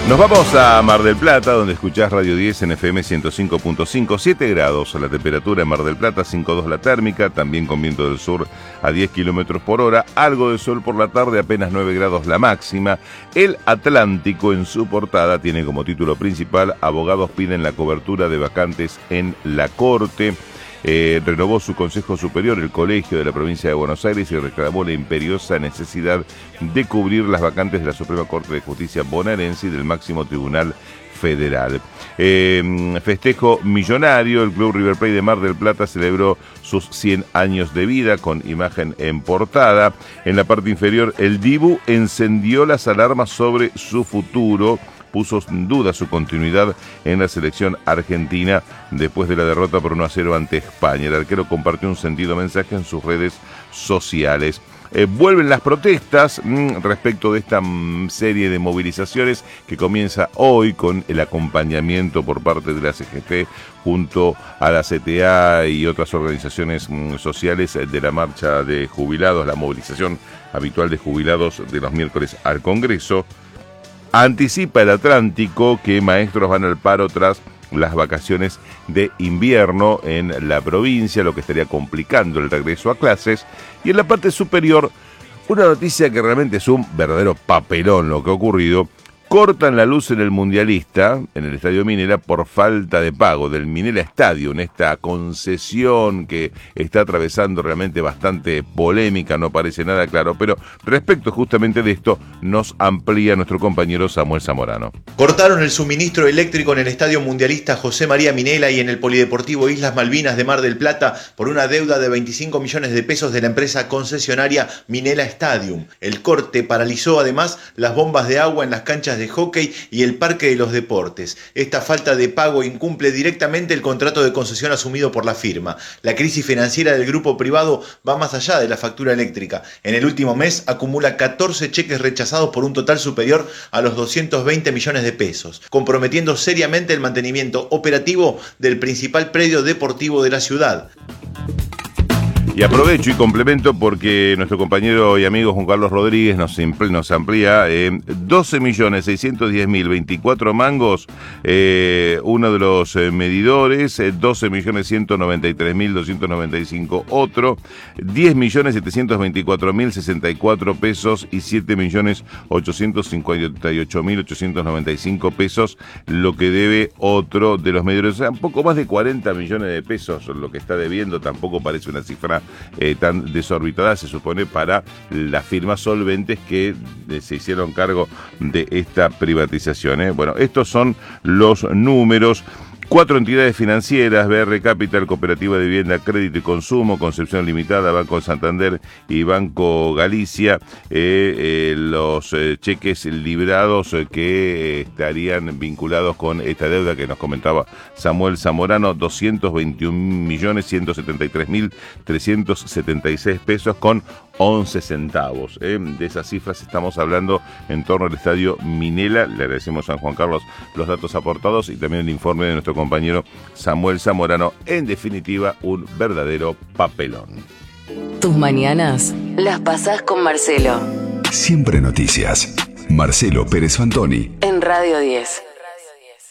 Nos vamos a Mar del Plata, donde escuchás Radio 10 en FM 105.5, 7 grados la temperatura en Mar del Plata, 5,2 la térmica, también con viento del sur a 10 kilómetros por hora, algo de sol por la tarde, apenas 9 grados la máxima. El Atlántico en su portada tiene como título principal: abogados piden la cobertura de vacantes en la Corte. Renovó su Consejo Superior el Colegio de la Provincia de Buenos Aires y reclamó la imperiosa necesidad de cubrir las vacantes de la Suprema Corte de Justicia bonaerense y del Máximo Tribunal Federal. Festejo millonario. El Club River Plate de Mar del Plata celebró sus 100 años de vida con imagen en portada. En la parte inferior, el Dibu encendió las alarmas sobre su futuro. Puso en duda su continuidad en la selección argentina después de la derrota por 1-0 ante España. El arquero compartió un sentido mensaje en sus redes sociales. Vuelven las protestas respecto de esta serie de movilizaciones que comienza hoy con el acompañamiento por parte de la CGT junto a la CTA y otras organizaciones sociales de la marcha de jubilados, la movilización habitual de jubilados de los miércoles al Congreso. Anticipa el Atlántico que maestros van al paro tras las vacaciones de invierno en la provincia, lo que estaría complicando el regreso a clases. Y en la parte superior, una noticia que realmente es un verdadero papelón lo que ha ocurrido. Cortan la luz en el Mundialista, en el Estadio Minela, por falta de pago del Minela Stadium, esta concesión que está atravesando realmente bastante polémica, no parece nada claro, pero respecto justamente de esto nos amplía nuestro compañero Samuel Zamorano. Cortaron el suministro eléctrico en el Estadio Mundialista José María Minela y en el Polideportivo Islas Malvinas de Mar del Plata por una deuda de 25 millones de pesos de la empresa concesionaria Minela Stadium. El corte paralizó además las bombas de agua en las canchas de hockey y el Parque de los Deportes. Esta falta de pago incumple directamente el contrato de concesión asumido por la firma. La crisis financiera del grupo privado va más allá de la factura eléctrica. En el último mes acumula 14 cheques rechazados por un total superior a los 220 millones de pesos, comprometiendo seriamente el mantenimiento operativo del principal predio deportivo de la ciudad. Y aprovecho y complemento porque nuestro compañero y amigo Juan Carlos Rodríguez nos amplía 12.610.024 mangos, uno de los medidores, 12.193.295 otro, 10.724.064 pesos y 7.858.895 pesos lo que debe otro de los medidores. O sea, un poco más de 40 millones de pesos lo que está debiendo. Tampoco parece una cifra tan desorbitada, se supone, para las firmas solventes que se hicieron cargo de esta privatización. Bueno, estos son los números. 4 entidades financieras: BR Capital, Cooperativa de Vivienda, Crédito y Consumo, Concepción Limitada, Banco Santander y Banco Galicia, los cheques librados que estarían vinculados con esta deuda que nos comentaba Samuel Zamorano, 221.173.376 pesos con 11 centavos. De esas cifras estamos hablando en torno al Estadio Minela. Le agradecemos a Juan Carlos los datos aportados y también el informe de nuestro compañero Samuel Zamorano. En definitiva, un verdadero papelón. Tus mañanas las pasás con Marcelo. Siempre noticias. Marcelo Pérez Fantoni. En Radio 10.